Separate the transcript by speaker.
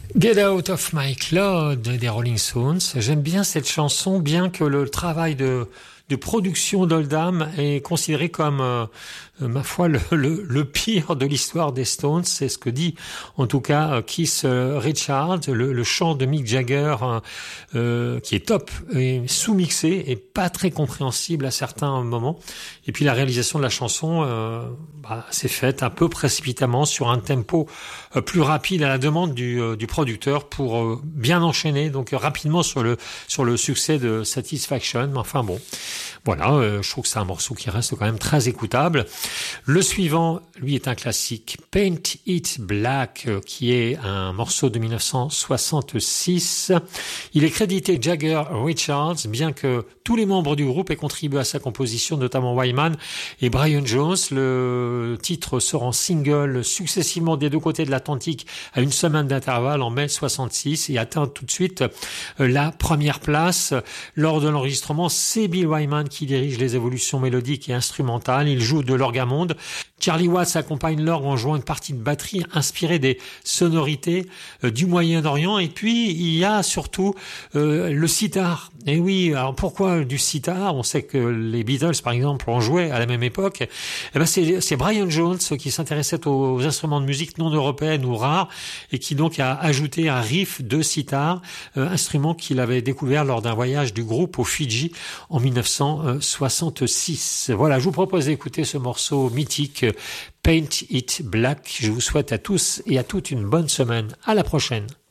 Speaker 1: Get Out of My Cloud des Rolling Stones. J'aime bien cette chanson, bien que le travail de production d'Oldham est considéré comme, ma foi, le pire de l'histoire des Stones. C'est ce que dit, en tout cas, Keith Richards. Le chant de Mick Jagger, qui est top, et sous-mixé et pas très compréhensible à certains moments. Et puis la réalisation de la chanson s'est faite un peu précipitamment sur un tempo plus rapide à la demande du producteur pour bien enchaîner donc rapidement sur le succès de Satisfaction. Mais enfin bon, voilà, je trouve que c'est un morceau qui reste quand même très écoutable. Le suivant, lui, est un classique, Paint It Black, qui est un morceau de 1966. Il est crédité Jagger Richards, bien que tous les membres du groupe aient contribué à sa composition, notamment Wyman et Brian Jones. Le titre sort en single successivement des deux côtés de l'Atlantique à une semaine d'intervalle en mai 66 et atteint tout de suite la première place. Lors de l'enregistrement, c'est Bill Wyman qui dirige les évolutions mélodiques et instrumentales. Il joue de l'orgue à monde. Charlie Watts accompagne l'orgue en jouant une partie de batterie inspirée des sonorités du Moyen-Orient. Et puis, il y a surtout le sitar. Et oui, alors pourquoi du sitar? On sait que les Beatles, par exemple, en jouaient à la même époque. Eh ben, c'est Brian Jones qui s'intéressait aux instruments de musique non européennes ou rares et qui donc a ajouté un riff de sitar, instrument qu'il avait découvert lors d'un voyage du groupe aux Fidji en 1966. Voilà, je vous propose d'écouter ce morceau mythique, Paint It Black. Je vous souhaite à tous et à toutes une bonne semaine. À la prochaine.